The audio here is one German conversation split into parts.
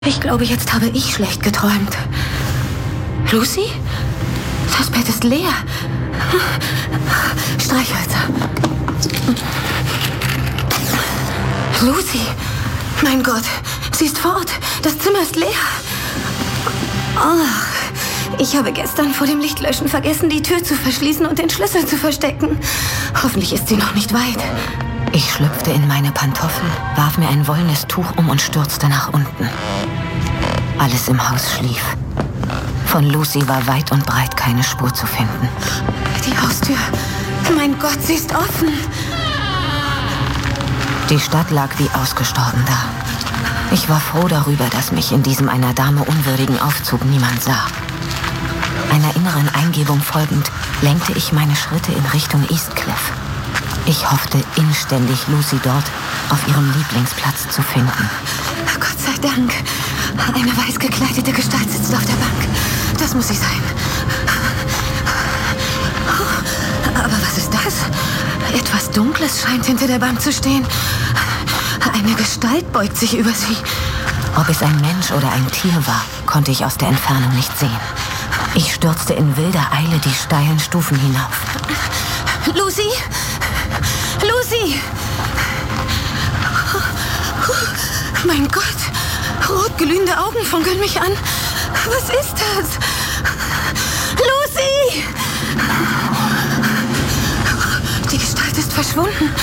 Ich glaube, jetzt habe ich schlecht geträumt. Lucy? Das Bett ist leer. Streichhölzer. Lucy! Mein Gott, sie ist fort. Das Zimmer ist leer. Oh, ich habe gestern vor dem Lichtlöschen vergessen, die Tür zu verschließen und den Schlüssel zu verstecken. Hoffentlich ist sie noch nicht weit. Ich schlüpfte in meine Pantoffel, warf mir ein wollenes Tuch um und stürzte nach unten. Alles im Haus schlief. Von Lucy war weit und breit keine Spur zu finden. Die Haustür. Mein Gott, sie ist offen. Die Stadt lag wie ausgestorben da. Ich war froh darüber, dass mich in diesem einer Dame unwürdigen Aufzug niemand sah. Einer inneren Eingebung folgend, lenkte ich meine Schritte in Richtung Eastcliff. Ich hoffte inständig, Lucy dort auf ihrem Lieblingsplatz zu finden. Gott sei Dank. Eine weiß gekleidete Gestalt sitzt auf der Bank. Das muss sie sein. Aber was ist das? Etwas Dunkles scheint hinter der Bank zu stehen. Eine Gestalt beugt sich über sie. Ob es ein Mensch oder ein Tier war, konnte ich aus der Entfernung nicht sehen. Ich stürzte in wilder Eile die steilen Stufen hinauf. Lucy! Lucy! Mein Gott! Rotglühende Augen funkeln mich an. Was ist das? Lucy! Die Gestalt ist verschwunden.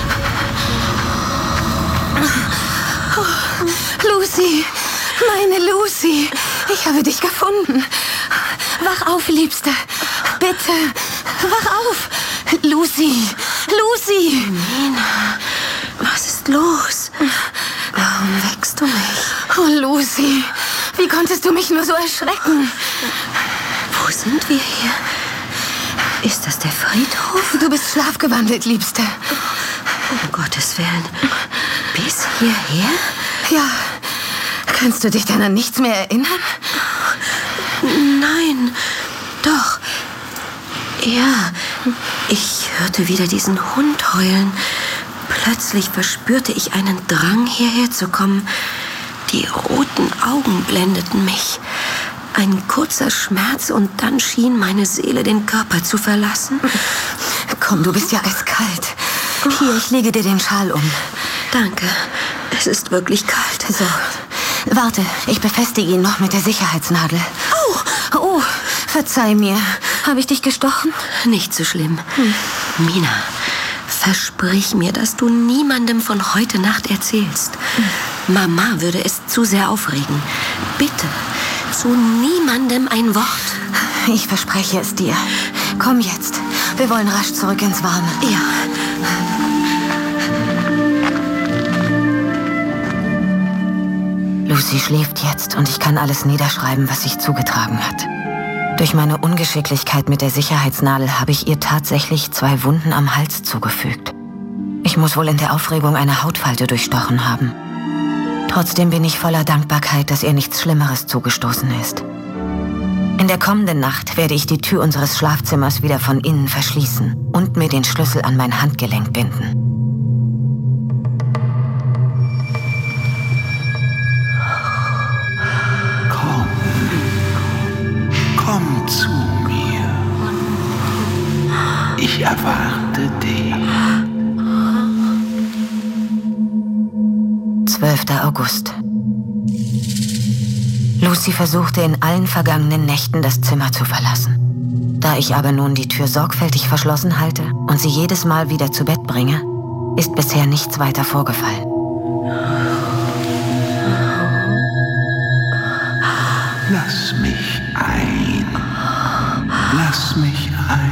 Lucy! Meine Lucy! Ich habe dich gefunden. Wach auf, Liebste. Bitte, wach auf. Lucy! Lucy! Mina, was ist los? Warum weckst du mich? Oh, Lucy, wie konntest du mich nur so erschrecken? Wo sind wir hier? Ist das der Friedhof? Du bist schlafgewandelt, Liebste. Um Gottes Willen. Bis hierher? Ja. Kannst du dich dann an nichts mehr erinnern? Nein, doch. Ja, ich hörte wieder diesen Hund heulen. Plötzlich verspürte ich einen Drang, hierher zu kommen. Die roten Augen blendeten mich. Ein kurzer Schmerz und dann schien meine Seele den Körper zu verlassen. Komm, du bist ja eiskalt. Hier, ich lege dir den Schal um. Danke, es ist wirklich kalt. So, warte, ich befestige ihn noch mit der Sicherheitsnadel. Oh, verzeih mir. Habe ich dich gestochen? Nicht so schlimm. Mina, versprich mir, dass du niemandem von heute Nacht erzählst. Mama würde es zu sehr aufregen. Bitte, zu niemandem ein Wort. Ich verspreche es dir. Komm jetzt. Wir wollen rasch zurück ins Warme. Ja. Lucy schläft jetzt und ich kann alles niederschreiben, was sich zugetragen hat. Durch meine Ungeschicklichkeit mit der Sicherheitsnadel habe ich ihr tatsächlich 2 Wunden am Hals zugefügt. Ich muss wohl in der Aufregung eine Hautfalte durchstochen haben. Trotzdem bin ich voller Dankbarkeit, dass ihr nichts Schlimmeres zugestoßen ist. In der kommenden Nacht werde ich die Tür unseres Schlafzimmers wieder von innen verschließen und mir den Schlüssel an mein Handgelenk binden. Komm zu mir. Ich erwarte dich. 12. August. Lucy versuchte in allen vergangenen Nächten das Zimmer zu verlassen. Da ich aber nun die Tür sorgfältig verschlossen halte und sie jedes Mal wieder zu Bett bringe, ist bisher nichts weiter vorgefallen. Lass mich ein. Lass mich